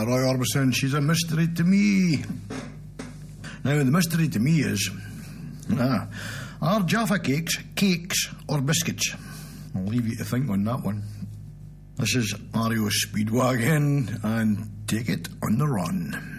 Roy Orbison, she's a mystery to me. Now, the mystery to me is, are Jaffa cakes or biscuits? I'll leave you to think on that one. This is Mario Speedwagon, and take it on the run.